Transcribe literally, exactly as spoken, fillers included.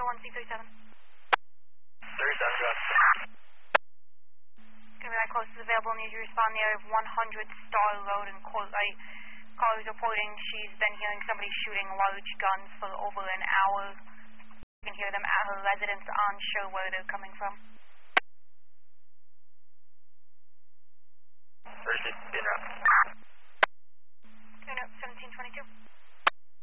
one C thirty-seven. thirty-seven, go ahead. Can we that close is available, need you to respond the area of one hundred Star Road and Court Light. Caller is reporting she's been hearing somebody shooting large guns for over an hour. You can hear them at her residence, unsure where they're coming from. thirty-six, in route.